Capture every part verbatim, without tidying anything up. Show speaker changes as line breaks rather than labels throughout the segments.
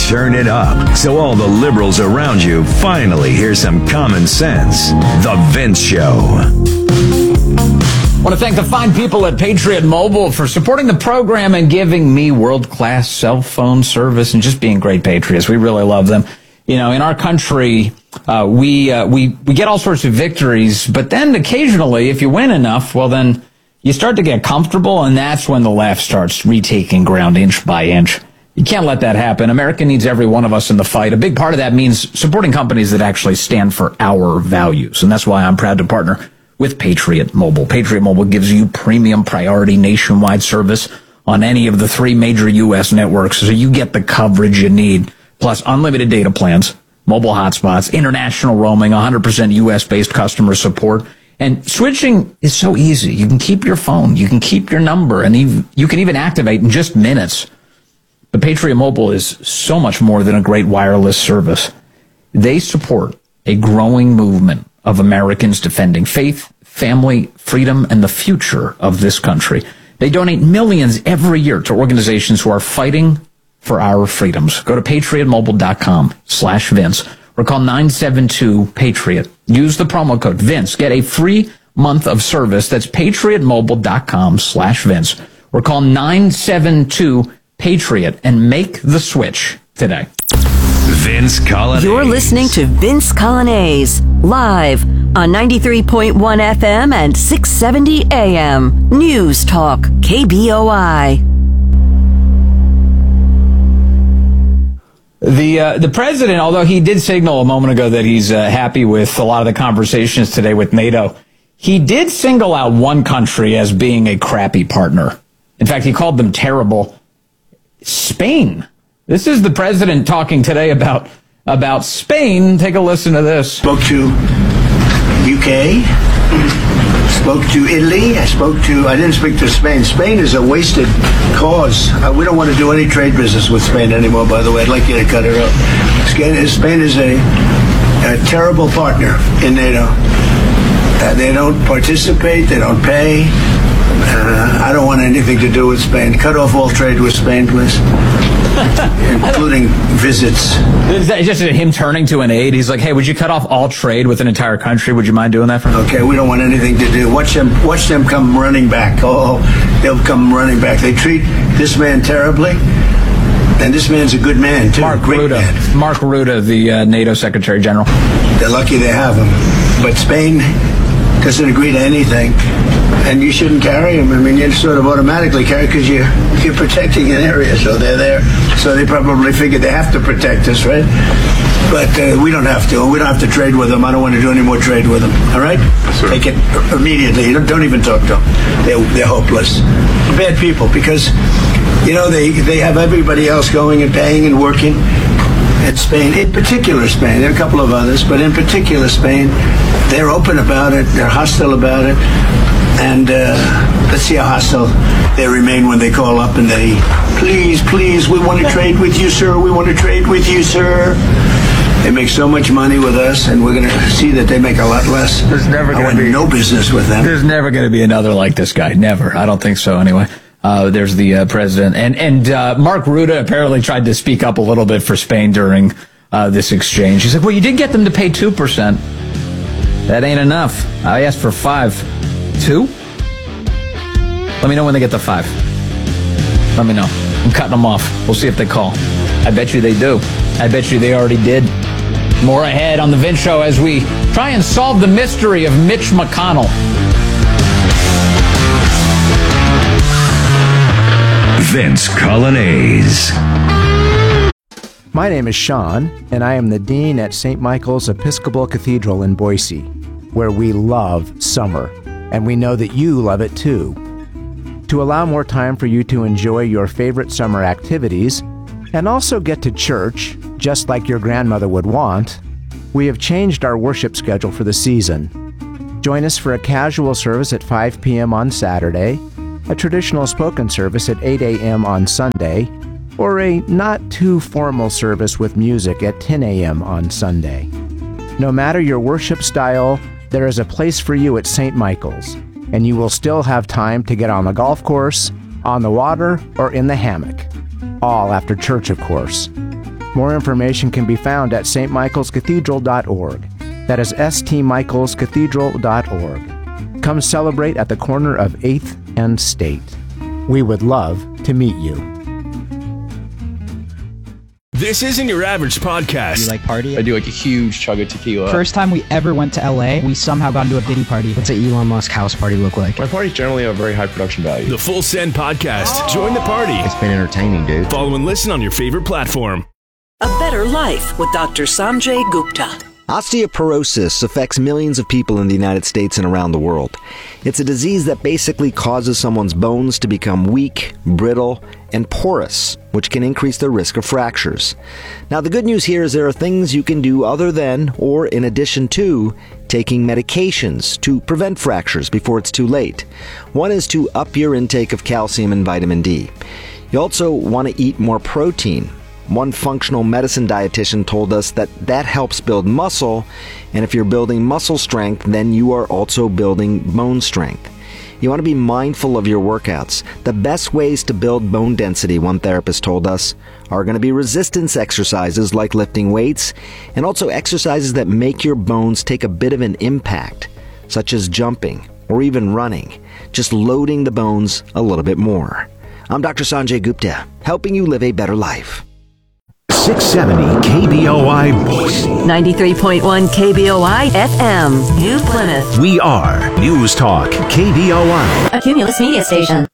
turn it up so all the liberals around you finally hear some common sense. The Vince Show.
I want to thank the fine people at Patriot Mobile for supporting the program and giving me world-class cell phone service and just being great patriots. We really love them. You know, in our country, uh, we, uh, we, we get all sorts of victories, but then occasionally, if you win enough, well then, you start to get comfortable, and that's when the left starts retaking ground inch by inch. You can't let that happen. America needs every one of us in the fight. A big part of that means supporting companies that actually stand for our values, and that's why I'm proud to partner with Patriot Mobile. Patriot Mobile gives you premium priority nationwide service on any of the three major U S networks, so you get the coverage you need, plus unlimited data plans, mobile hotspots, international roaming, one hundred percent U S-based customer support. And switching is so easy. You can keep your phone, you can keep your number, and even, you can even activate in just minutes. But Patriot Mobile is so much more than a great wireless service. They support a growing movement of Americans defending faith, family, freedom, and the future of this country. They donate millions every year to organizations who are fighting for our freedoms. Go to patriotmobile.com slash Vince. Or call nine seven two PATRIOT. Use the promo code Vince. Get a free month of service. That's patriotmobile.com slash Vince. Or call nine seven two PATRIOT and make the switch today.
Vince Coglianese.
You're listening to Vince Coglianese, live on ninety-three point one F M and six seventy A M. News Talk, K B O I.
The uh, the president, although he did signal a moment ago that he's uh, happy with a lot of the conversations today with NATO, he did single out one country as being a crappy partner. In fact, he called them terrible. Spain. This is the president talking today about about Spain. Take a listen to this.
Spoke to U K. Spoke to Italy. I spoke to, I didn't speak to Spain. Spain is a wasted cause. Uh, we don't want to do any trade business with Spain anymore, by the way. I'd like you to cut it out. Spain is a, a terrible partner in NATO. Uh, they don't participate. They don't pay. Uh, I don't want anything to do with Spain. Cut off all trade with Spain, please. Including visits.
Is that just him turning to an aide? He's like, hey, would you cut off all trade with an entire country? Would you mind doing that for me?
Okay, we don't want anything to do. Watch them watch them come running back. Oh, they'll come running back. They treat this man terribly. And this man's a good man, too.
Mark
Great
Rutte.
man.
Mark Rutte, the uh, NATO Secretary General.
They're lucky they have him. But Spain doesn't agree to anything. And you shouldn't carry them. I mean, you sort of automatically carry because you, you're protecting an area, so they're there. So they probably figure they have to protect us, right? But uh, we don't have to. We don't have to trade with them. I don't want to do any more trade with them, all right? Sure. Take it immediately. Don't, don't even talk to them. They're, they're hopeless. Bad people because, you know, they, they have everybody else going and paying and working. And Spain, in particular Spain, there are a couple of others, but in particular Spain, they're open about it. They're hostile about it. And uh, let's see how hostile they remain when they call up and they, please, please, we want to trade with you, sir. We want to trade with you, sir. They make so much money with us, and we're going to see that they make a lot less.
There's never going to be
no business with them.
There's never going to be another like this guy. Never. I don't think so, anyway. Uh, there's the uh, president. And, and uh, Mark Rutte apparently tried to speak up a little bit for Spain during uh, this exchange. He's like, well, you did get them to pay two percent. That ain't enough. I asked for five. Two? Let me know when they get to five. Let me know. I'm cutting them off. We'll see if they call. I bet you they do. I bet you they already did. More ahead on The Vince Show as we try and solve the mystery of Mitch McConnell.
Vince Coglianese.
My name is Sean, and I am the Dean at Saint Michael's Episcopal Cathedral in Boise, where we love summer, and we know that you love it too. To allow more time for you to enjoy your favorite summer activities, and also get to church, just like your grandmother would want, we have changed our worship schedule for the season. Join us for a casual service at five p.m. on Saturday, a traditional spoken service at eight a.m. on Sunday, or a not-too-formal service with music at ten a.m. on Sunday. No matter your worship style, there is a place for you at Saint Michael's, and you will still have time to get on the golf course, on the water, or in the hammock. All after church, of course. More information can be found at s t michaels cathedral dot org. That is s t michaels cathedral dot org. Come celebrate at the corner of eighth and State. We would love to meet you.
This isn't your average podcast.
You like party?
I do like a huge chug of tequila.
First time we ever went to L A, we somehow got into a Diddy party.
What's an Elon Musk house party look like?
My parties generally have very high production value. The Full Send Podcast. Oh. Join the party.
It's been entertaining, dude.
Follow and listen on your favorite platform.
A Better Life with Doctor Sanjay Gupta.
Osteoporosis affects millions of people in the United States and around the world. It's a disease that basically causes someone's bones to become weak, brittle, and porous, which can increase their risk of fractures. Now, the good news here is there are things you can do other than, or in addition to, taking medications to prevent fractures before it's too late. One is to up your intake of calcium and vitamin D. You also want to eat more protein. One functional medicine dietitian told us that that helps build muscle, and if you're building muscle strength, then you are also building bone strength. You want to be mindful of your workouts. The best ways to build bone density, one therapist told us, are going to be resistance exercises like lifting weights, and also exercises that make your bones take a bit of an impact, such as jumping or even running, just loading the bones a little bit more. I'm Doctor Sanjay Gupta, helping you live a better life.
six seventy K B O I Boise.
ninety-three point one K B O I F M, New Plymouth.
We are News Talk K B O I.
A Cumulus Media Station.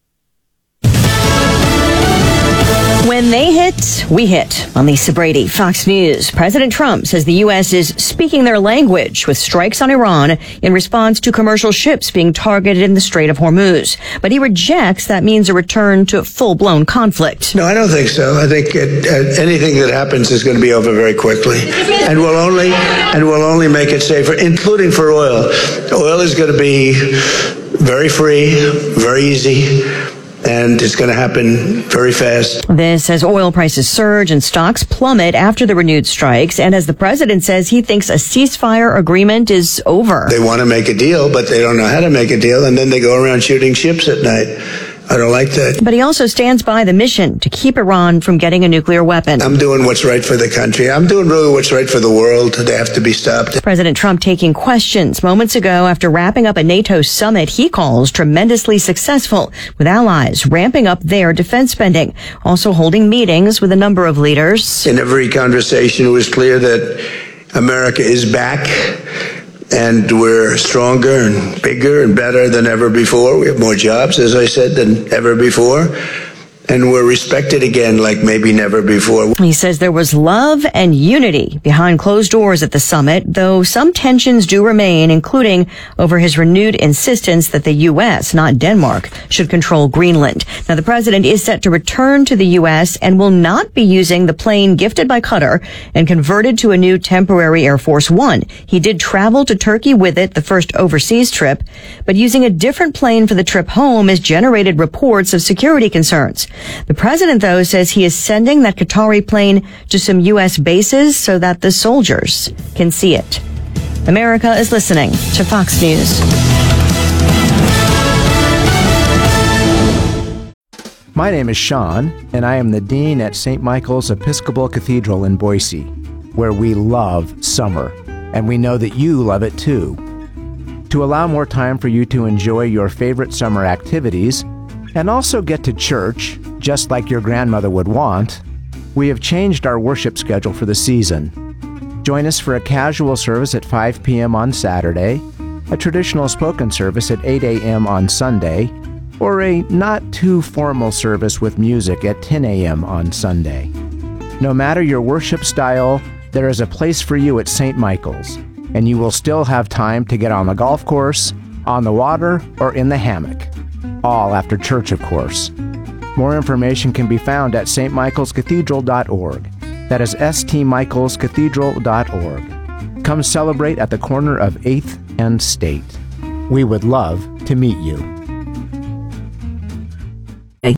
When they hit, we hit. On Lisa Brady, Fox News. President Trump says the U S is speaking their language with strikes on Iran in response to commercial ships being targeted in the Strait of Hormuz. But he rejects that means a return to full-blown conflict.
No, I don't think so. I think it, uh, anything that happens is going to be over very quickly, and will only and will only make it safer, including for oil. Oil is going to be very free, very easy. And it's going to happen very fast.
This as oil prices surge and stocks plummet after the renewed strikes, and as the president says he thinks a ceasefire agreement is over.
They want to make a deal, but they don't know how to make a deal, and then they go around shooting ships at night. I don't like that.
But he also stands by the mission to keep Iran from getting a nuclear weapon.
I'm doing what's right for the country. I'm doing really what's right for the world. They have to be stopped.
President Trump taking questions moments ago after wrapping up a NATO summit he calls tremendously successful, with allies ramping up their defense spending, also holding meetings with a number of leaders.
In every conversation, it was clear that America is back. And we're stronger and bigger and better than ever before. We have more jobs, as I said, than ever before. And we're respected again like maybe never before.
He says there was love and unity behind closed doors at the summit, though some tensions do remain, including over his renewed insistence that the U S, not Denmark, should control Greenland. Now, the president is set to return to the U S and will not be using the plane gifted by Qatar and converted to a new temporary Air Force One. He did travel to Turkey with it, the first overseas trip, but using a different plane for the trip home has generated reports of security concerns. The president, though, says he is sending that Qatari plane to some U S bases so that the soldiers can see it. America is listening to Fox News.
My name is Sean, and I am the Dean at Saint Michael's Episcopal Cathedral in Boise, where we love summer, and we know that you love it too. To allow more time for you to enjoy your favorite summer activities, and also get to church, just like your grandmother would want, we have changed our worship schedule for the season. Join us for a casual service at five p.m. on Saturday, a traditional spoken service at eight a.m. on Sunday, or a not-too-formal service with music at ten a.m. on Sunday. No matter your worship style, there is a place for you at Saint Michael's, and you will still have time to get on the golf course, on the water, or in the hammock. All after church, of course. More information can be found at s t michaels cathedral dot org. That is s t michaels cathedral dot org. Come celebrate at the corner of eighth and State. We would love to meet you.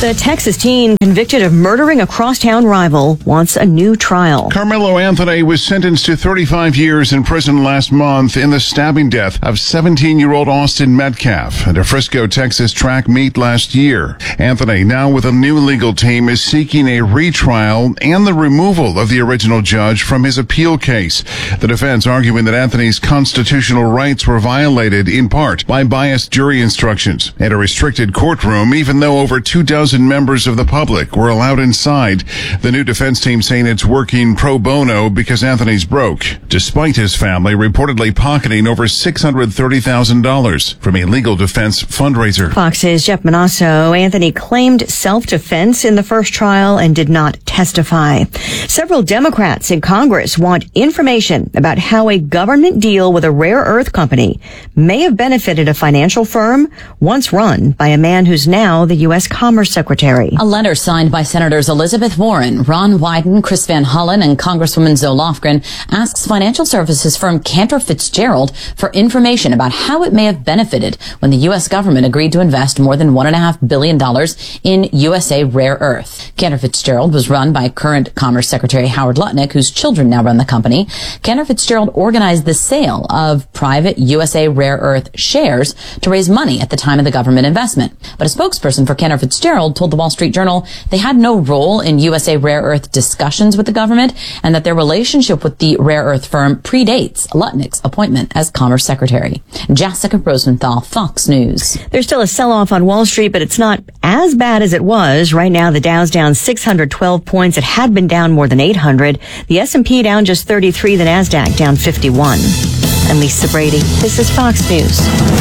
The Texas teen convicted of murdering a crosstown rival wants a new trial.
Carmelo Anthony was sentenced to thirty-five years in prison last month in the stabbing death of seventeen-year-old Austin Metcalf at a Frisco, Texas track meet last year. Anthony, now with a new legal team, is seeking a retrial and the removal of the original judge from his appeal case. The defense arguing that Anthony's constitutional rights were violated in part by biased jury instructions and a restricted courtroom, even though over two dozen members of the public were allowed inside. The new defense team saying it's working pro bono because Anthony's broke, despite his family reportedly pocketing over six hundred thirty thousand dollars from a legal defense fundraiser.
Fox's Jeff Manasso. Anthony claimed self-defense in the first trial and did not testify. Several Democrats in Congress want information about how a government deal with a rare earth company may have benefited a financial firm once run by a man who's now the U S Commerce Secretary.
A letter signed by Senators Elizabeth Warren, Ron Wyden, Chris Van Hollen, and Congresswoman Zoe Lofgren asks financial services firm Cantor Fitzgerald for information about how it may have benefited when the U S government agreed to invest more than one point five billion dollars in U S A Rare Earth. Cantor Fitzgerald was run by current Commerce Secretary Howard Lutnick, whose children now run the company. Cantor Fitzgerald organized the sale of private U S A Rare Earth shares to raise money at the time of the government investment. But a spokesperson for Cantor Fitzgerald told the Wall Street Journal they had no role in U S A Rare Earth discussions with the government and that their relationship with the rare earth firm predates Lutnick's appointment as Commerce Secretary. Jessica Rosenthal, Fox News.
There's still a sell-off on Wall Street, but it's not as bad as it was. Right now, the Dow's down six hundred twelve points. It had been down more than eight hundred. The S and P down just thirty-three. The NASDAQ down fifty-one. I'm Lisa Brady. This is Fox News.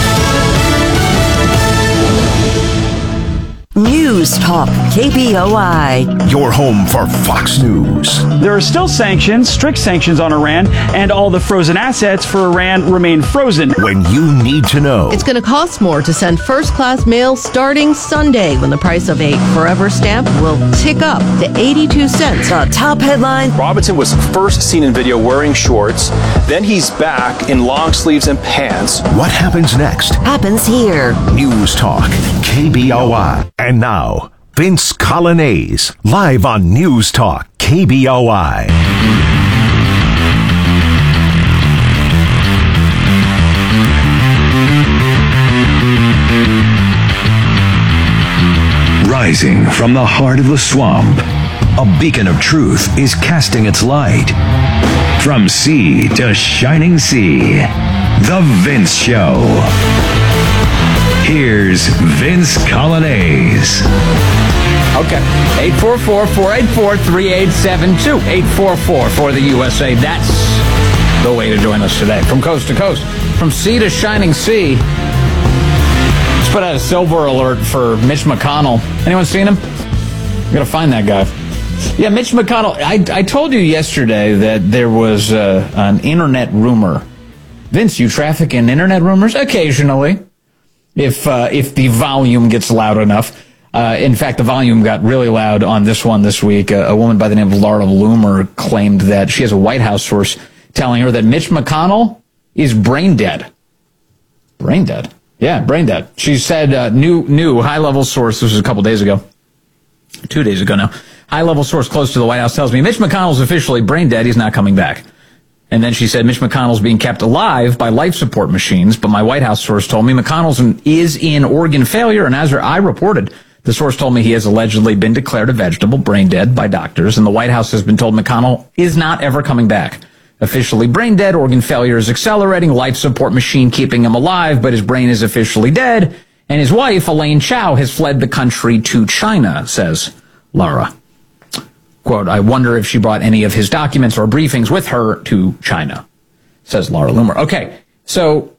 News Talk K B O I.
Your home for Fox News.
There are still sanctions, strict sanctions on Iran, and all the frozen assets for Iran remain frozen.
When you need to know.
It's going to cost more to send first-class mail starting Sunday when the price of a Forever stamp will tick up to eighty-two cents.
The top headline.
Robinson was first seen in video wearing shorts. Then he's back in long sleeves and pants.
What happens next?
Happens here.
News Talk K B O I. And now, Vince Colonnese, live on News Talk K B O I.
Rising from the heart of the swamp, a beacon of truth is casting its light. From sea to shining sea, The Vince Show. Here's Vince Colonnese.
Okay. eight four four, four eight four, three eight seven two. eight four four for the U S A. That's the way to join us today. From coast to coast. From sea to shining sea. Let's put out a silver alert for Mitch McConnell. Anyone seen him? I'm going to find that guy. Yeah, Mitch McConnell. I, I told you yesterday that there was uh, an internet rumor. Vince, you traffic in internet rumors? Occasionally. If uh, if the volume gets loud enough. Uh, in fact, the volume got really loud on this one this week. Uh, a woman by the name of Laura Loomer claimed that she has a White House source telling her that Mitch McConnell is brain dead. Brain dead? Yeah, brain dead. She said, uh, new, new high-level source, this was a couple days ago, two days ago now, high-level source close to the White House tells me Mitch McConnell's officially brain dead. He's not coming back. And then she said, Mitch McConnell's being kept alive by life support machines, but my White House source told me McConnell's in, is in organ failure, and as I reported, the source told me he has allegedly been declared a vegetable, brain dead by doctors, and the White House has been told McConnell is not ever coming back. Officially brain dead, organ failure is accelerating, life support machine keeping him alive, but his brain is officially dead, and his wife, Elaine Chao, has fled the country to China, says Laura. Quote, I wonder if she brought any of his documents or briefings with her to China, says Laura Loomer. Okay, so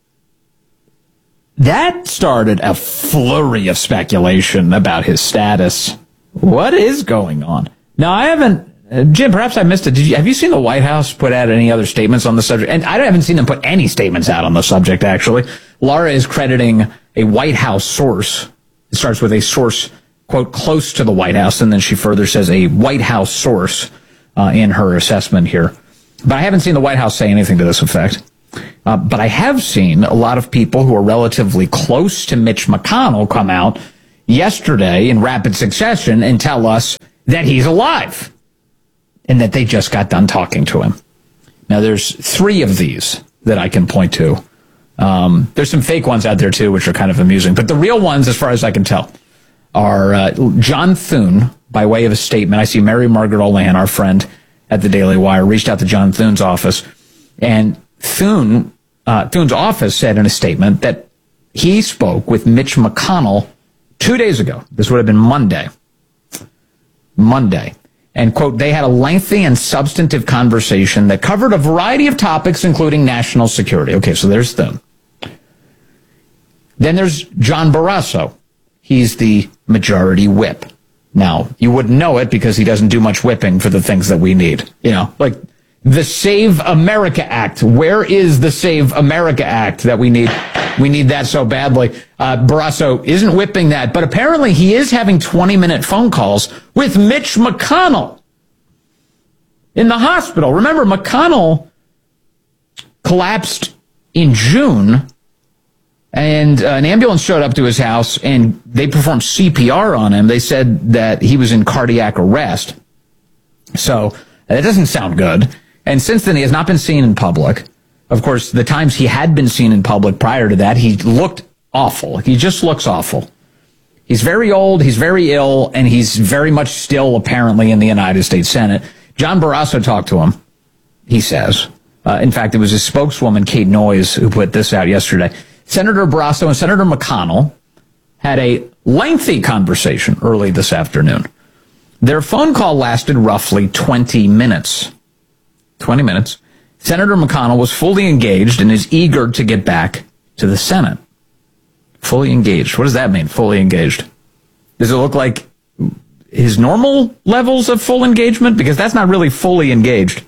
that started a flurry of speculation about his status. What is going on? Now, I haven't, uh, Jim, perhaps I missed it. Did you, have you seen the White House put out any other statements on the subject? And I haven't seen them put any statements out on the subject, actually. Laura is crediting a White House source. It starts with a source, quote, close to the White House, and then she further says a White House source uh, in her assessment here. But I haven't seen the White House say anything to this effect. Uh, but I have seen a lot of people who are relatively close to Mitch McConnell come out yesterday in rapid succession and tell us that he's alive and that they just got done talking to him. Now, there's three of these that I can point to. Um, there's some fake ones out there, too, which are kind of amusing. But the real ones, as far as I can tell, are uh, John Thune, by way of a statement. I see Mary Margaret Olahan, our friend at the Daily Wire, reached out to John Thune's office. And Thune, uh, Thune's office said in a statement that he spoke with Mitch McConnell two days ago. This would have been Monday. Monday. And, quote, they had a lengthy and substantive conversation that covered a variety of topics, including national security. Okay, so there's Thune. Then there's John Barrasso. He's the majority whip. Now, you wouldn't know it because he doesn't do much whipping for the things that we need. You know, like the Save America Act. Where is the Save America Act that we need? We need that so badly. Uh, Barrasso isn't whipping that, but apparently he is having twenty-minute phone calls with Mitch McConnell in the hospital. Remember, McConnell collapsed in June, and uh, an ambulance showed up to his house, and they performed C P R on him. They said that he was in cardiac arrest. So that doesn't sound good. And since then, he has not been seen in public. Of course, the times he had been seen in public prior to that, he looked awful. He just looks awful. He's very old, he's very ill, and he's very much still apparently in the United States Senate. John Barrasso talked to him, he says. Uh, in fact, it was his spokeswoman, Kate Noyes, who put this out yesterday. Senator Barrasso and Senator McConnell had a lengthy conversation early this afternoon. Their phone call lasted roughly twenty minutes. twenty minutes. Senator McConnell was fully engaged and is eager to get back to the Senate. Fully engaged. What does that mean, fully engaged? Does it look like his normal levels of full engagement? Because that's not really fully engaged.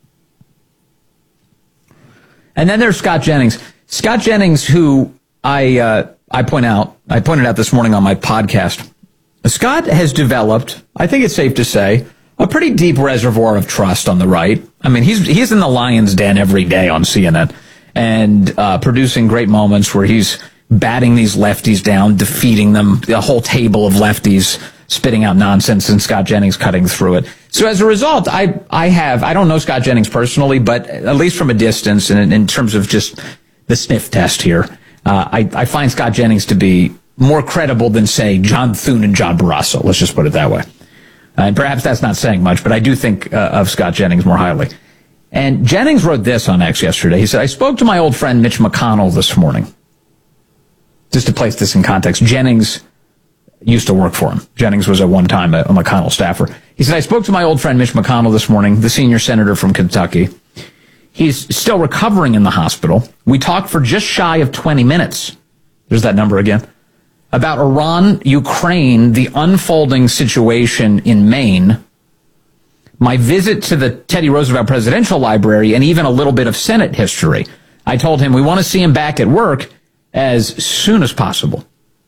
And then there's Scott Jennings. Scott Jennings, who I uh, I point out, I pointed out this morning on my podcast. Scott has developed, I think it's safe to say, a pretty deep reservoir of trust on the right. I mean, he's he's in the lion's den every day on C N N and uh, producing great moments where he's batting these lefties down, defeating them, a whole table of lefties spitting out nonsense, and Scott Jennings cutting through it. So as a result, I I have, I don't know Scott Jennings personally, but at least from a distance and in, in terms of just the sniff test here, uh, I, I find Scott Jennings to be more credible than, say, John Thune and John Barrasso. Let's just put it that way. Uh, and perhaps that's not saying much, but I do think uh, of Scott Jennings more highly. And Jennings wrote this on X yesterday. He said, I spoke to my old friend Mitch McConnell this morning. Just to place this in context, Jennings used to work for him. Jennings was at one time a, a McConnell staffer. He said, I spoke to my old friend Mitch McConnell this morning, the senior senator from Kentucky. He's still recovering in the hospital. We talked for just shy of twenty minutes. There's that number again. About Iran, Ukraine, the unfolding situation in Maine, my visit to the Teddy Roosevelt Presidential Library, and even a little bit of Senate history. I told him we want to see him back at work as soon as possible.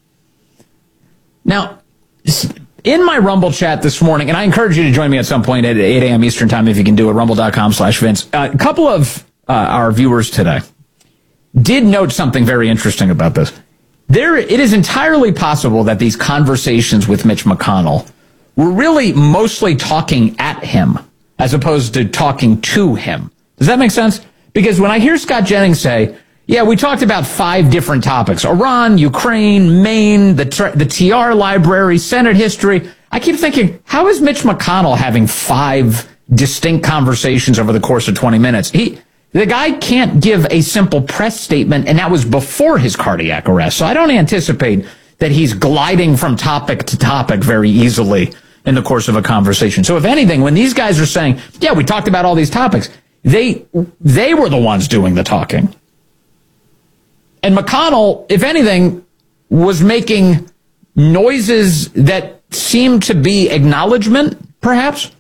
Now, in my Rumble chat this morning, and I encourage you to join me at some point at eight a.m. Eastern Time if you can do it, rumble.com slash Vince. Uh, a couple of uh, our viewers today did note something very interesting about this. There, it is entirely possible that these conversations with Mitch McConnell were really mostly talking at him as opposed to talking to him. Does that make sense? Because when I hear Scott Jennings say, yeah, we talked about five different topics, Iran, Ukraine, Maine, the, the T R library, Senate history, I keep thinking, how is Mitch McConnell having five distinct conversations over the course of twenty minutes? He... The guy can't give a simple press statement, and that was before his cardiac arrest. So I don't anticipate that he's gliding from topic to topic very easily in the course of a conversation. So if anything, when these guys are saying, yeah, we talked about all these topics, they they were the ones doing the talking. And McConnell, if anything, was making noises that seemed to be acknowledgement, perhaps.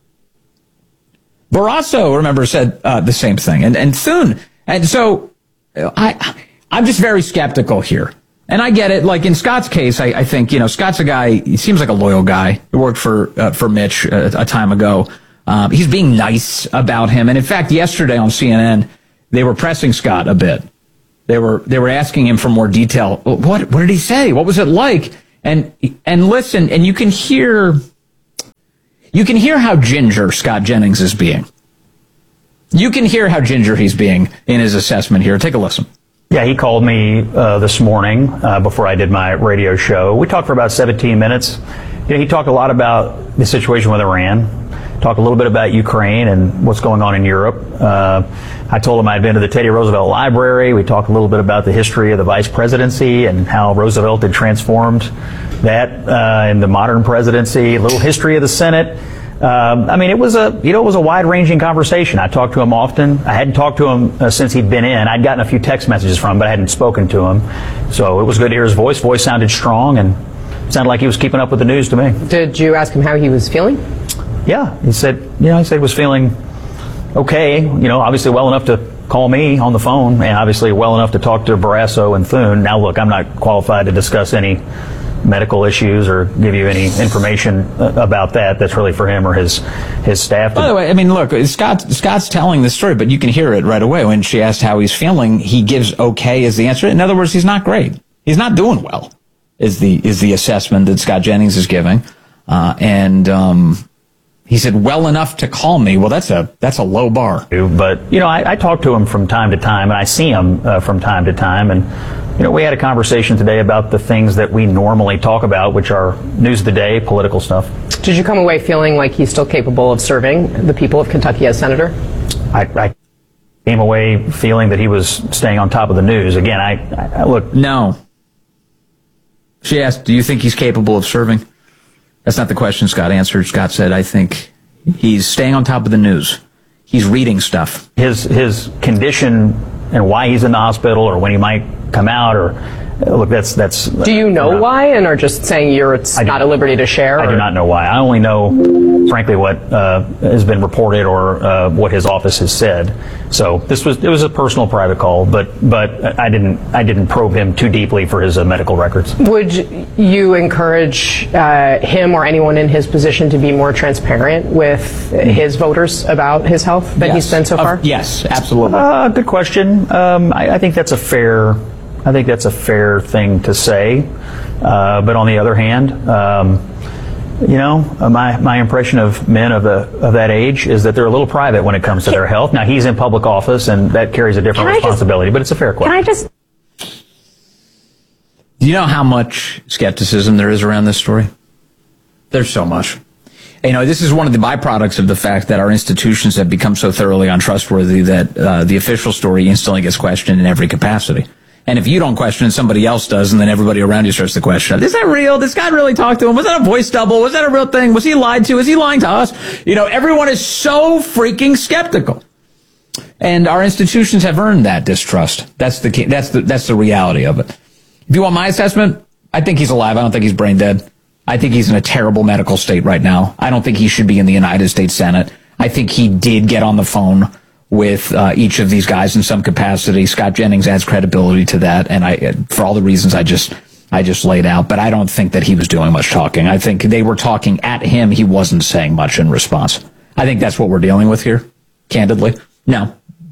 Barrasso, remember, said uh, the same thing, and and Thune, and so I I'm just very skeptical here, and I get it. Like in Scott's case, I, I think you know Scott's a guy. He seems like a loyal guy. He worked for uh, for Mitch a, a time ago. Um, he's being nice about him, and in fact, yesterday on C N N, they were pressing Scott a bit. They were they were asking him for more detail. What what did he say? What was it like? And and listen, and you can hear you can hear how ginger Scott Jennings is being. You can hear how ginger he's being in his assessment here. Take a listen.
Yeah, he called me uh, this morning uh, before I did my radio show. We talked for about seventeen minutes. You know, he talked a lot about the situation with Iran, talked a little bit about Ukraine and what's going on in Europe. Uh, I told him I'd been to the Teddy Roosevelt Library. We talked a little bit about the history of the vice presidency and how Roosevelt had transformed that uh, in the modern presidency, a little history of the Senate. Um, I mean, it was a, you know, it was a wide-ranging conversation. I talked to him often. I hadn't talked to him uh, since he'd been in. I'd gotten a few text messages from him, but I hadn't spoken to him. So it was good to hear his voice. Voice sounded strong and sounded like he was keeping up with the news to me.
Did you ask him how he was feeling?
Yeah, he said, you know, he said he was feeling okay, you know, obviously well enough to call me on the phone and obviously well enough to talk to Barrasso and Thune. Now, look, I'm not qualified to discuss any medical issues or give you any information about that. That's really for him or his his staff.
By the way, I mean, look, Scott, Scott's telling the story, but you can hear it right away. When she asked how he's feeling, he gives okay as the answer. In other words, he's not great. He's not doing well, is the is the assessment that Scott Jennings is giving. Uh, and um, he said, well enough to call me. Well, that's a that's a low bar.
But, you know, I, I talk to him from time to time, and I see him uh, from time to time. And, you know, we had a conversation today about the things that we normally talk about, which are news of the day, political stuff.
Did you come away feeling like he's still capable of serving the people of Kentucky as senator?
I, I came away feeling that he was staying on top of the news. Again, I, I look.
No. She asked, do you think he's capable of serving? That's not the question Scott answered. Scott said, I think he's staying on top of the news. He's reading stuff.
His his condition and why he's in the hospital or when he might come out or look, that's that's.
Do you know
not,
why, and are just saying you're it's not at liberty to share?
I
or?
do not know why. I only know, frankly, what uh, has been reported or uh, what his office has said. So this was it was a personal, private call, but but I didn't I didn't probe him too deeply for his uh, medical records.
Would you encourage uh, him or anyone in his position to be more transparent with his voters about his health than
yes.
he's been so far?
Uh, yes, absolutely.
Uh, good question. Um, I, I think that's a fair. I think that's a fair thing to say. Uh, but on the other hand, um, you know, uh, my my impression of men of the of that age is that they're a little private when it comes to their health. Now he's in public office, and that carries a different responsibility. Just, but it's a fair question.
Can I just?
Do you know how much skepticism there is around this story? There's so much. You know, this is one of the byproducts of the fact that our institutions have become so thoroughly untrustworthy that uh, the official story instantly gets questioned in every capacity. And if you don't question it, somebody else does, and then everybody around you starts to question it. Is that real? Did Scott really talk to him? Was that a voice double? Was that a real thing? Was he lied to? Is he lying to us? You know, everyone is so freaking skeptical. And our institutions have earned that distrust. That's the that's the that's the reality of it. If you want my assessment, I think he's alive. I don't think he's brain dead. I think he's in a terrible medical state right now. I don't think he should be in the United States Senate. I think he did get on the phone with uh, each of these guys in some capacity. Scott Jennings adds credibility to that, and I, for all the reasons I just I just laid out. But I don't think that he was doing much talking. I think they were talking at him. He wasn't saying much in response. I think that's what we're dealing with here, candidly. No,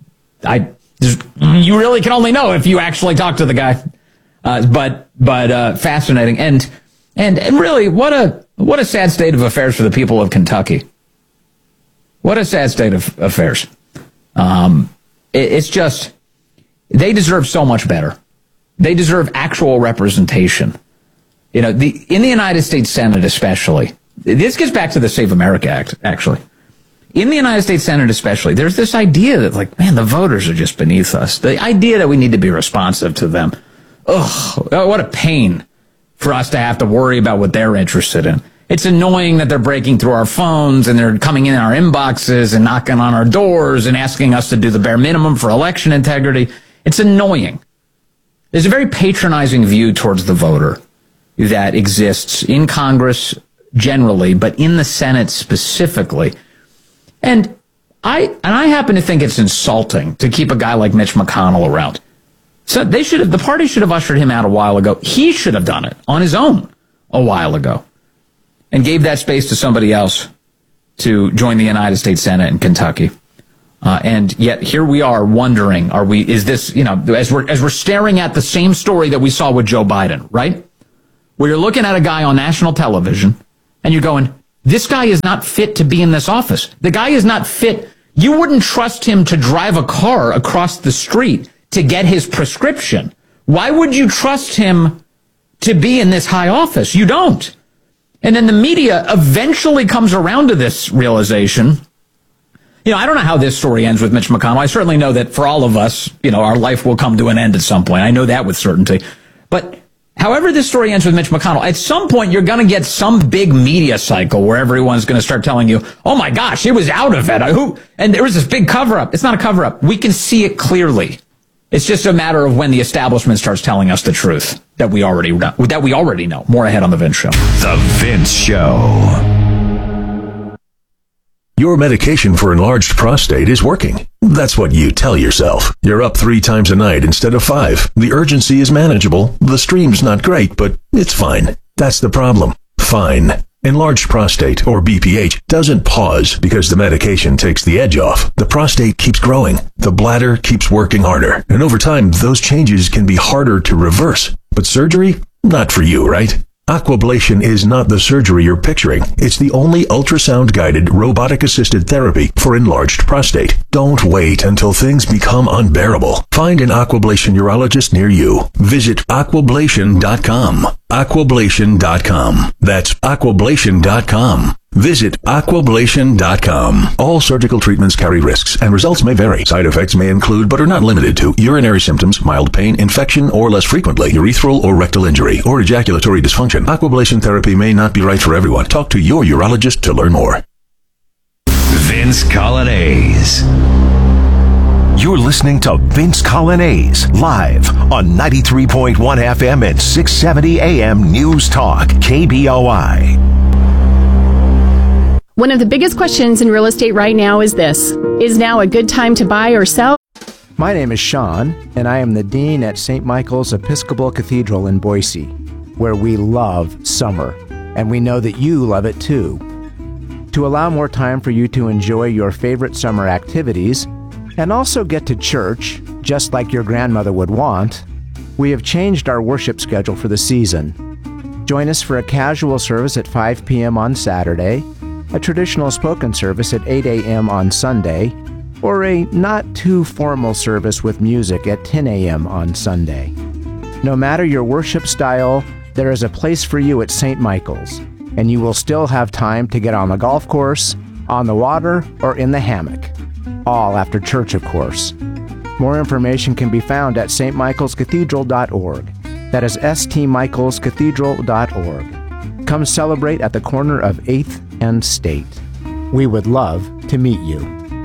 I you really can only know if you actually talk to the guy. Uh, but but uh, fascinating, and and and really, what a what a sad state of affairs for the people of Kentucky. What a sad state of affairs. Um, it, it's just, they deserve so much better. They deserve actual representation. You know, the in the United States Senate especially, this gets back to the Save America Act, actually. In the United States Senate especially, there's this idea that, like, man, the voters are just beneath us. The idea that we need to be responsive to them. Ugh, what a pain for us to have to worry about what they're interested in. It's annoying that they're breaking through our phones and they're coming in our inboxes and knocking on our doors and asking us to do the bare minimum for election integrity. It's annoying. There's a very patronizing view towards the voter that exists in Congress generally, but in the Senate specifically. And I and I happen to think it's insulting to keep a guy like Mitch McConnell around. So they should have, the party should have ushered him out a while ago. He should have done it on his own a while ago. And gave that space to somebody else to join the United States Senate in Kentucky. Uh, and yet here we are wondering, are we, is this, you know, as we're, as we're staring at the same story that we saw with Joe Biden, right? where you're looking at a guy on national television and you're going, this guy is not fit to be in this office. The guy is not fit. You wouldn't trust him to drive a car across the street to get his prescription. Why would you trust him to be in this high office? You don't. And then the media eventually comes around to this realization. You know, I don't know how this story ends with Mitch McConnell. I certainly know that for all of us, you know, our life will come to an end at some point. I know that with certainty. But however this story ends with Mitch McConnell, at some point you're going to get some big media cycle where everyone's going to start telling you, oh my gosh, he was out of it. Who? And there was this big cover-up. It's not a cover-up. We can see it clearly. It's just a matter of when the establishment starts telling us the truth that we already know, that we already know. More ahead on The Vince Show.
The Vince Show.
Your medication for enlarged prostate is working. That's what you tell yourself. You're up three times a night instead of five. The urgency is manageable. The stream's not great, but it's fine. That's the problem. Fine. Enlarged prostate, or B P H, doesn't pause because the medication takes the edge off. The prostate keeps growing. The bladder keeps working harder. And over time, those changes can be harder to reverse. But surgery? Not for you, right? Aquablation is not the surgery you're picturing. It's the only ultrasound-guided, robotic-assisted therapy for enlarged prostate. Don't wait until things become unbearable. Find an Aquablation urologist near you. Visit aquablation dot com. aquablation dot com. That's aquablation dot com. Visit aquablation dot com. All surgical treatments carry risks, and results may vary. Side effects may include, but are not limited to, urinary symptoms, mild pain, infection, or less frequently, urethral or rectal injury, or ejaculatory dysfunction. Aquablation therapy may not be right for everyone. Talk to your urologist to learn more.
Vince Colonnese.
You're listening to Vince Colonnese, live on ninety-three point one F M and six seventy A M News Talk, K B O I.
One of the biggest questions in real estate right now is this: is now a good time to buy or sell?
My name is Sean, and I am the Dean at Saint Michael's Episcopal Cathedral in Boise, where we love summer, and we know that you love it too. To allow more time for you to enjoy your favorite summer activities, and also get to church, just like your grandmother would want, we have changed our worship schedule for the season. Join us for a casual service at five p.m. on Saturday, a traditional spoken service at eight a.m. on Sunday, or a not-too-formal service with music at ten a.m. on Sunday. No matter your worship style, there is a place for you at Saint Michael's, and you will still have time to get on the golf course, on the water, or in the hammock. All after church, of course. More information can be found at s t michaels cathedral dot org. That is s t michaels cathedral dot org. Come celebrate at the corner of eighth and State. We would love to meet you.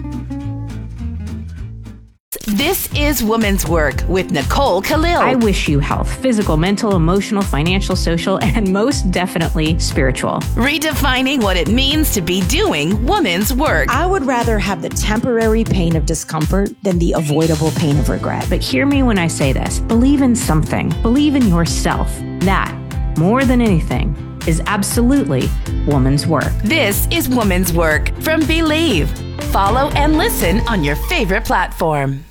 This is Women's Work with Nicole Khalil.
I wish you health, physical, mental, emotional, financial, social, and most definitely spiritual.
Redefining what it means to be doing women's work.
I would rather have the temporary pain of discomfort than the avoidable pain of regret.
But hear me when I say this. Believe in something. Believe in yourself. That, more than anything, is absolutely woman's work.
This is Woman's Work from Believe. Follow and listen on your favorite platform.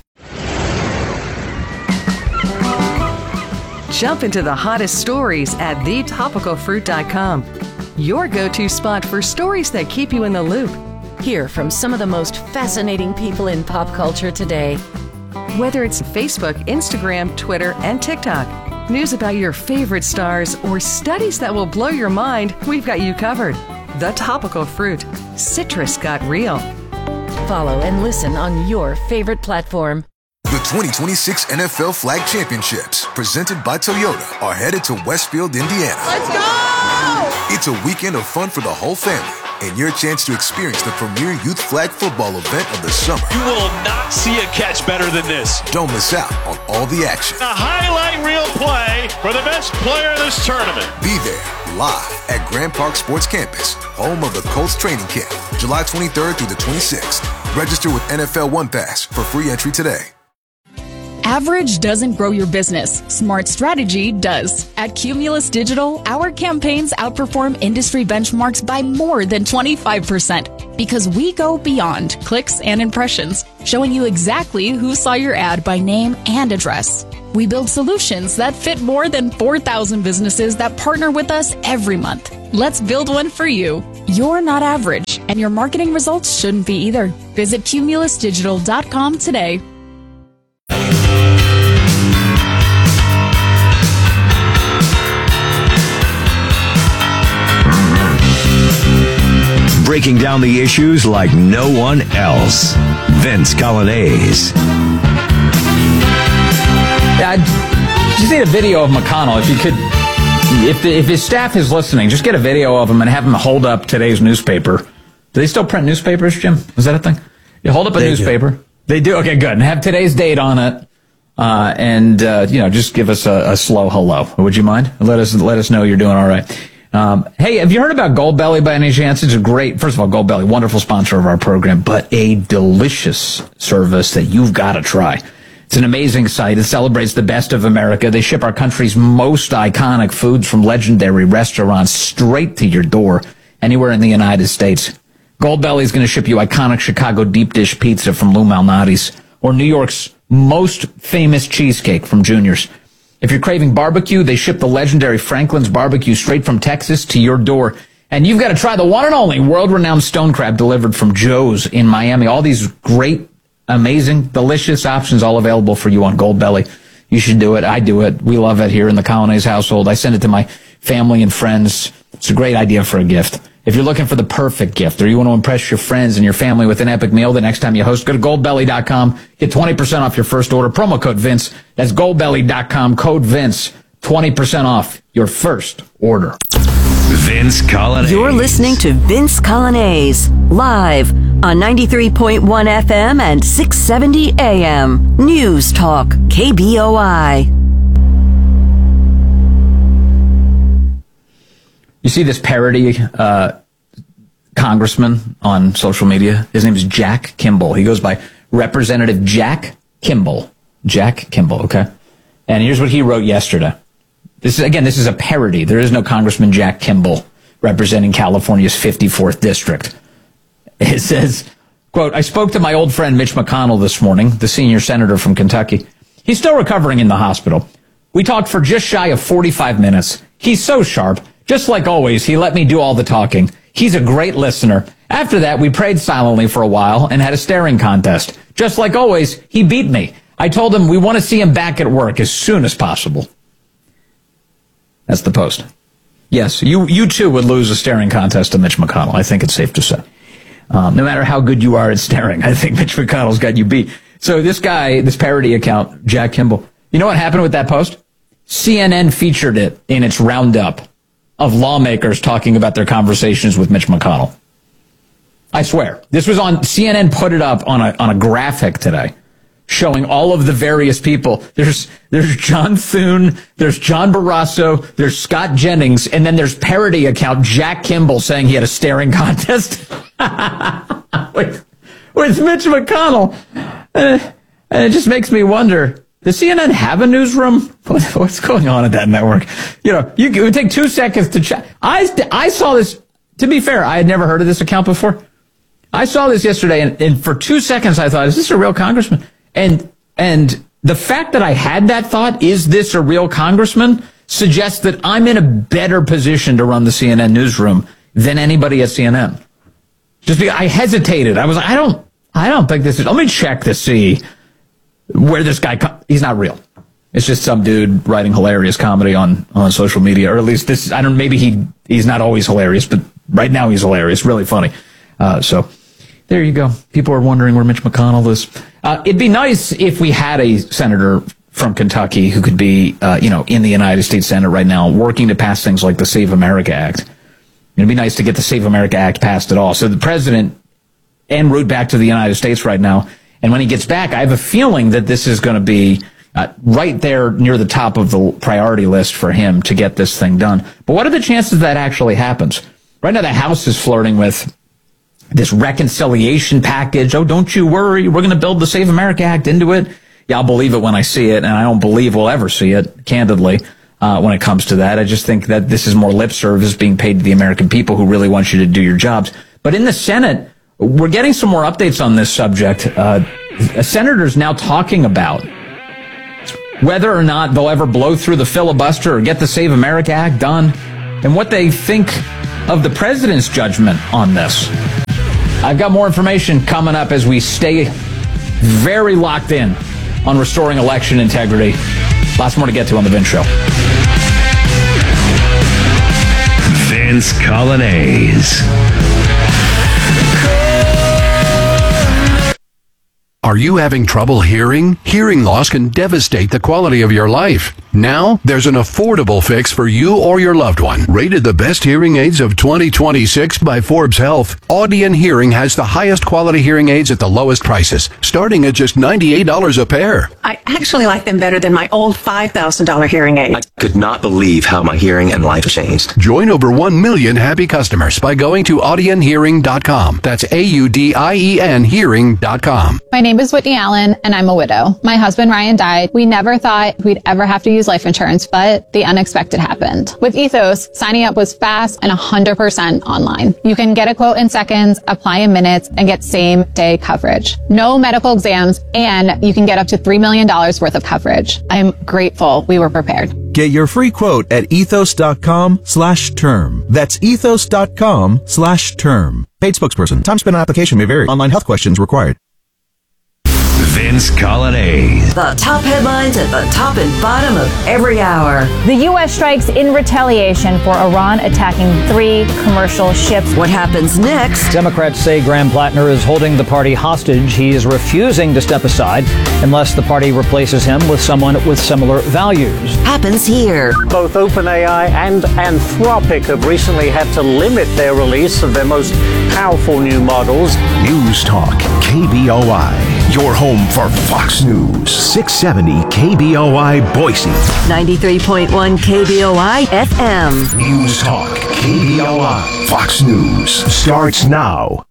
Jump into the hottest stories at the topical fruit dot com. Your go-to spot for stories that keep you in the loop.
Hear from some of the most fascinating people in pop culture today.
Whether it's Facebook, Instagram, Twitter, and TikTok, news about your favorite stars, or studies that will blow your mind, we've got you covered. The Topical Fruit. Citrus got real.
Follow and listen on your favorite platform.
The twenty twenty-six N F L Flag Championships, presented by Toyota, are headed to Westfield, Indiana.
Let's go!
It's a weekend of fun for the whole family, and your chance to experience the premier youth flag football event of the summer.
You will not see a catch better than this.
Don't miss out on all the action.
A highlight reel play for the best player in this tournament.
Be there, live at Grand Park Sports Campus, home of the Colts training camp, July twenty-third through the twenty-sixth. Register with N F L One Pass for free entry today.
Average doesn't grow your business. Smart strategy does. At Cumulus Digital, our campaigns outperform industry benchmarks by more than twenty-five percent because we go beyond clicks and impressions, showing you exactly who saw your ad by name and address. We build solutions that fit more than four thousand businesses that partner with us every month. Let's build one for you. You're not average, and your marketing results shouldn't be either. Visit cumulus digital dot com today.
Breaking down the issues like no one else. Vince Coglianese.
Yeah, I just need a video of McConnell. If you could, if the, if his staff is listening, just get a video of him and have him hold up today's newspaper. Do they still print newspapers, Jim? Is that a thing? You hold up a
they
newspaper.
Do.
They do? Okay, good. And have today's date on it. Uh, and, uh, you know, just give us a, a slow hello. Would you mind? Let us, let us know you're doing all right. Um, hey, have you heard about Goldbelly by any chance? It's a great, first of all, Goldbelly, wonderful sponsor of our program, but a delicious service that you've got to try. It's an amazing site. It celebrates the best of America. They ship our country's most iconic foods from legendary restaurants straight to your door anywhere in the United States. Goldbelly is going to ship you iconic Chicago deep dish pizza from Lou Malnati's or New York's most famous cheesecake from Junior's. If you're craving barbecue, they ship the legendary Franklin's barbecue straight from Texas to your door. And you've got to try the one and only world-renowned stone crab delivered from Joe's in Miami. All these great, amazing, delicious options all available for you on Goldbelly. You should do it. I do it. We love it here in the Coglianese household. I send it to my family and friends. It's a great idea for a gift. If you're looking for the perfect gift or you want to impress your friends and your family with an epic meal the next time you host, go to goldbelly dot com. Get twenty percent off your first order. Promo code Vince. That's goldbelly dot com. Code Vince. twenty percent off your first order.
Vince Coglianese.
You're listening to Vince Coglianese, live on ninety-three point one F M and six seventy A M. News Talk, K B O I.
You see this parody uh, congressman on social media? His name is Jack Kimball. He goes by Representative Jack Kimball. Jack Kimball, okay? And here's what he wrote yesterday. This is, again, this is a parody. There is no Congressman Jack Kimball representing California's fifty-fourth district. It says, quote, I spoke to my old friend Mitch McConnell this morning, the senior senator from Kentucky. He's still recovering in the hospital. We talked for just shy of forty-five minutes. He's so sharp. Just like always, he let me do all the talking. He's a great listener. After that, we prayed silently for a while and had a staring contest. Just like always, he beat me. I told him we want to see him back at work as soon as possible. That's the post. Yes, you you too would lose a staring contest to Mitch McConnell. I think it's safe to say. Um, no matter how good you are at staring, I think Mitch McConnell's got you beat. So this guy, this parody account, Jack Kimball, you know what happened with that post? C N N featured it in its roundup of lawmakers talking about their conversations with Mitch McConnell. I swear. This was on, C N N put it up on a on a graphic today, showing all of the various people. There's there's John Thune, there's John Barrasso, there's Scott Jennings, and then there's parody account Jack Kimball saying he had a staring contest with, with Mitch McConnell. Uh, and it just makes me wonder, does C N N have a newsroom? What, what's going on at that network? You know, you, it would take two seconds to check. I, I saw this, to be fair, I had never heard of this account before. I saw this yesterday, and, and for two seconds I thought, is this a real congressman? And and the fact that I had that thought, is this a real congressman, suggests that I'm in a better position to run the C N N newsroom than anybody at C N N. Just because I hesitated. I was like, I don't, I don't think this is, let me check to see where this guy, he's not real. It's just some dude writing hilarious comedy on, on social media, or at least this, I don't, maybe he, he's not always hilarious, but right now he's hilarious, really funny. Uh, so there you go. People are wondering where Mitch McConnell is. Uh, it'd be nice if we had a senator from Kentucky who could be, uh, you know, in the United States Senate right now, working to pass things like the Save America Act. It'd be nice to get the Save America Act passed at all. So the president en route back to the United States right now, and when he gets back, I have a feeling that this is going to be uh, right there near the top of the priority list for him to get this thing done. But what are the chances that actually happens? Right now, the House is flirting with this reconciliation package. Oh, don't you worry. We're going to build the Save America Act into it. Yeah, I'll believe it when I see it, and I don't believe we'll ever see it, candidly, uh, when it comes to that. I just think that this is more lip service being paid to the American people who really want you to do your jobs. But in the Senate, we're getting some more updates on this subject. Uh, a senator's now talking about whether or not they'll ever blow through the filibuster or get the Save America Act done, and what they think of the president's judgment on this. I've got more information coming up as we stay very locked in on restoring election integrity. Lots more to get to on The Vince Show.
Vince Coglianese.
Are you having trouble hearing? Hearing loss can devastate the quality of your life. Now, there's an affordable fix for you or your loved one. Rated the best hearing aids of twenty twenty-six by Forbes Health, Audion Hearing has the highest quality hearing aids at the lowest prices, starting at just ninety-eight dollars a pair.
I actually like them better than my old five thousand dollars hearing aid.
I could not believe how my hearing and life changed.
Join over one million happy customers by going to audion hearing dot com. That's A U D I E N hearing dot com.
My name is Whitney Allen, and I'm a widow. My husband, Ryan, died. We never thought we'd ever have to use life insurance, but the unexpected happened. With Ethos, signing up was fast and one hundred percent online. You can get a quote in seconds, apply in minutes, and get same-day coverage. No medical exams, and you can get up to three million dollars worth of coverage. I'm grateful we were prepared.
Get your free quote at ethos.com slash term. That's ethos.com slash term. Paid spokesperson. Time spent on application may vary. Online health questions required.
Vince Coglianese.
The top headlines at the top and bottom of every hour.
The U S strikes in retaliation for Iran attacking three commercial ships.
What happens next?
Democrats say Graham Plattner is holding the party hostage. He is refusing to step aside unless the party replaces him with someone with similar values.
Happens here.
Both OpenAI and Anthropic have recently had to limit their release of their most powerful new models.
News Talk, K B O I. Your home for Fox News. six seventy K B O I Boise.
ninety-three point one K B O I F M.
News Talk, K B O I. Fox News starts now.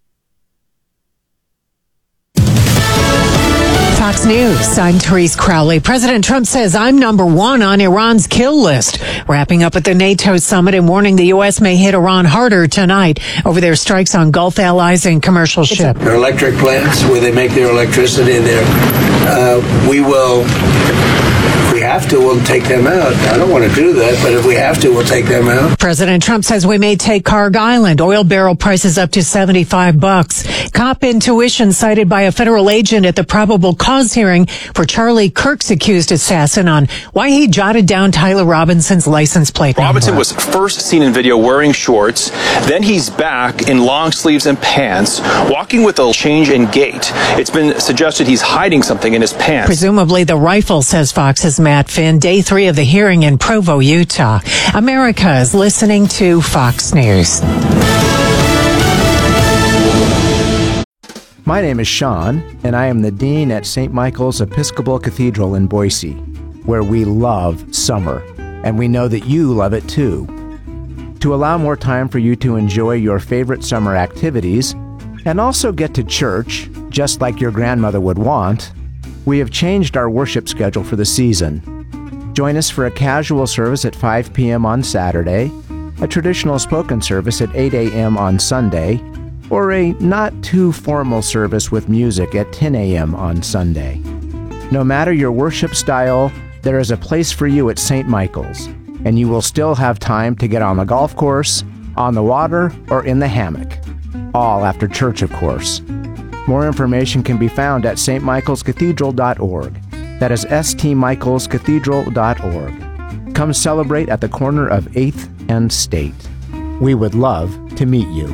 Fox News, I'm Therese Crowley. President Trump says I'm number one on Iran's kill list. Wrapping up at the NATO summit and warning the U S may hit Iran harder tonight over their strikes on Gulf allies and commercial ships.
Their electric plants where they make their electricity there. Uh, we will, if we have to, we'll take them out. I don't want to do that, but if we have to, we'll take them out.
President Trump says we may take Carg Island. Oil barrel prices up to seventy-five bucks. Cop intuition cited by a federal agent at the probable cause hearing for Charlie Kirk's accused assassin on why he jotted down Tyler Robinson's license plate number.
Robinson was first seen in video wearing shorts. Then he's back in long sleeves and pants, walking with a change in gait. It's been suggested he's hiding something in his pants.
Presumably the rifle, says Fox's Matt Finn. Day three of the hearing in Provo, Utah. America is listening to Fox News.
My name is Sean, and I am the Dean at Saint Michael's Episcopal Cathedral in Boise, where we love summer, and we know that you love it too. To allow more time for you to enjoy your favorite summer activities, and also get to church, just like your grandmother would want, we have changed our worship schedule for the season. Join us for a casual service at five p.m. on Saturday, a traditional spoken service at eight a.m. on Sunday, or a not-too-formal service with music at ten a.m. on Sunday. No matter your worship style, there is a place for you at Saint Michael's, and you will still have time to get on the golf course, on the water, or in the hammock. All after church, of course. More information can be found at s t michaels cathedral dot org. That is s t michaels cathedral dot org. Come celebrate at the corner of eighth and State. We would love to meet you.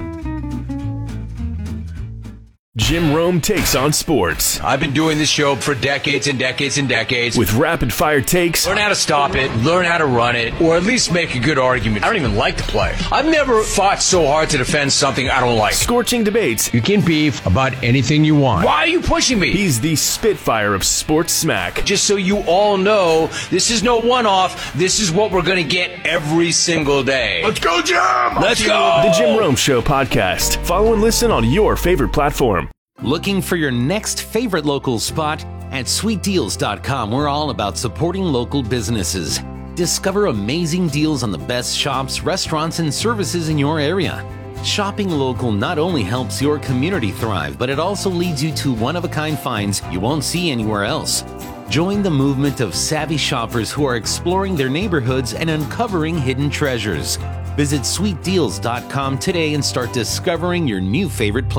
Jim Rome takes on sports.
I've been doing this show for decades and decades and decades.
With rapid-fire takes.
Learn how to stop it, learn how to run it, or at least make a good argument. I don't even like the play. I've never fought so hard to defend something I don't like.
Scorching debates.
You can beef about anything you want. Why are you pushing me?
He's the Spitfire of sports smack.
Just so you all know, this is no one-off. This is what we're going to get every single day.
Let's go, Jim!
Let's go!
The Jim Rome Show podcast. Follow and listen on your favorite platform.
Looking for your next favorite local spot? At sweet deals dot com, we're all about supporting local businesses. Discover amazing deals on the best shops, restaurants, and services in your area. Shopping local not only helps your community thrive, but it also leads you to one-of-a-kind finds you won't see anywhere else. Join the movement of savvy shoppers who are exploring their neighborhoods and uncovering hidden treasures. Visit sweet deals dot com today and start discovering your new favorite place.